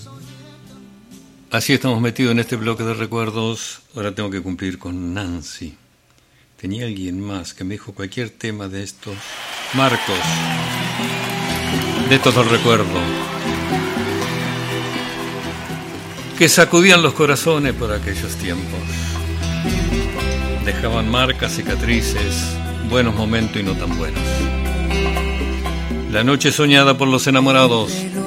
Así estamos metidos en este bloque de recuerdos. Ahora tengo que cumplir con Nancy. Tenía alguien más que me dijo cualquier tema de estos. Marcos. De estos los recuerdo. Que sacudían los corazones por aquellos tiempos. Dejaban marcas, cicatrices, buenos momentos y no tan buenos. La noche soñada por los enamorados.